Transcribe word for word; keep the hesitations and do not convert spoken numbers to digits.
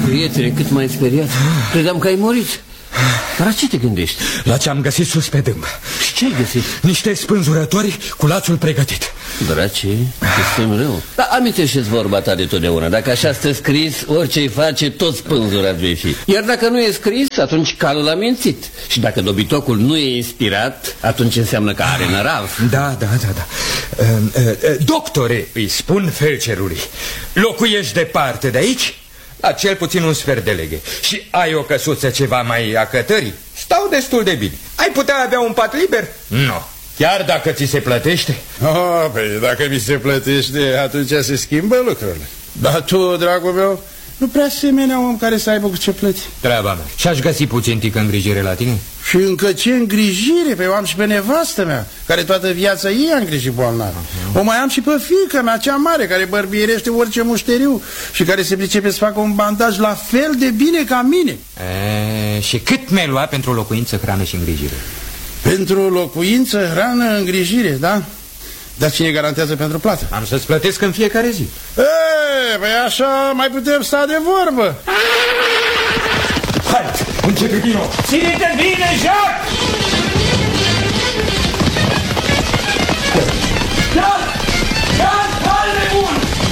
Prietene, cât m-ai speriat. Credeam că ai murit. Dar la ce te gândești? La ce am găsit sus pe dâmb. Și ce ai găsit? Niște spânzurători cu lațul pregătit. Drace, este rău. Dar amintește-ți vorba ta de totdeauna. Dacă așa stă scris, orice-i face, tot spânzurat vei fi. Iar dacă nu e scris, atunci calul a mințit. Și dacă dobitocul nu e inspirat, atunci înseamnă că are nărav. Da, da, da, da. uh, uh, Doctore, îi spun felcerului, locuiești departe de aici? La cel puțin un sfert de leghe. Și ai o căsuță ceva mai acătării? Stau destul de bine. Ai putea avea un pat liber? Nu. Chiar dacă ți se plătește? Oh, păi dacă mi se plătește, atunci se schimbă lucrurile. Dar tu, dragul meu, nu prea asemenea om care să aibă cu ce plăti. Treaba mea. Și-aș găsi puțin tică îngrijire la tine? Și încă ce îngrijire? Pe eu am și pe nevastă mea, care toată viața ei a îngrijit bolnavă. Uh-huh. O mai am și pe fiica mea, cea mare, care bărbierește orice mușteriu și care se pricepe să facă un bandaj la fel de bine ca mine. E, și cât mi-ai luat pentru locuință, hrană și îngrijire? Pentru locuință, hrană, îngrijire, da? Dar cine garantează pentru plată? Am să-ți plătesc în fiecare zi. E, păi așa mai putem sta de vorbă. Hai, începe din nou. Ține-te bine, Jean!